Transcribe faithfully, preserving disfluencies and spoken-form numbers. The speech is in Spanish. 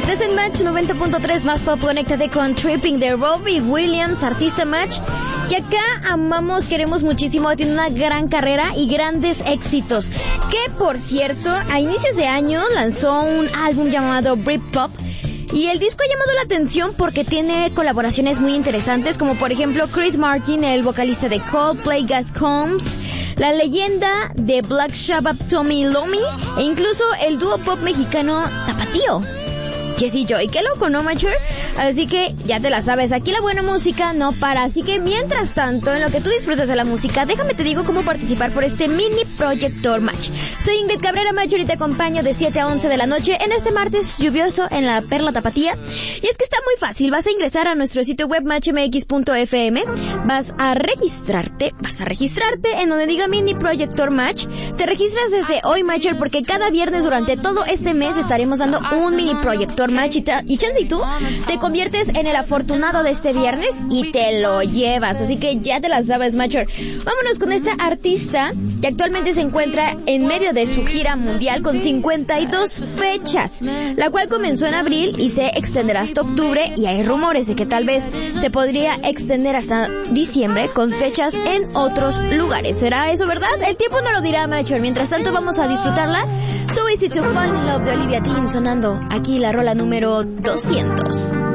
Estás en Match noventa punto tres más pop. Conéctate con Tripping de Robbie Williams, artista Match, que acá amamos, queremos muchísimo. Tiene una gran carrera y grandes éxitos. Que, por cierto, a inicios de año lanzó un álbum llamado Britpop. Y el disco ha llamado la atención porque tiene colaboraciones muy interesantes, como por ejemplo Chris Martin, el vocalista de Coldplay, Gus Combs, la leyenda de Black Sabbath, Tommy Iommi, e incluso el dúo pop mexicano Tapatío, Jesse Joy. Qué loco, ¿no, Mature? Así que ya te la sabes, aquí la buena música no para. Así que mientras tanto, en lo que tú disfrutas de la música, déjame te digo cómo participar por este mini Projector Match. Soy Ingrid Cabrera, Mature, y te acompaño de siete a once de la noche en este martes lluvioso en la Perla Tapatía. Y es que está muy fácil, vas a ingresar a nuestro sitio web match m x punto f m, vas a registrarte, vas a registrarte en donde diga mini Projector Match. Te registras desde hoy, Mature, porque cada viernes durante todo este mes estaremos dando un mini Projector Match y, ta- y chance y tú te conviertes en el afortunado de este viernes y te lo llevas. Así que ya te la sabes, Mature. Vámonos con esta artista que actualmente se encuentra en medio de su gira mundial con cincuenta y dos fechas, la cual comenzó en abril y se extenderá hasta octubre, y hay rumores de que tal vez se podría extender hasta diciembre con fechas en otros lugares. ¿Será eso verdad? El tiempo no lo dirá, Mature. Mientras tanto vamos a disfrutarla. So Easy to Fall in Love de Olivia Dean, sonando aquí la rola número doscientos.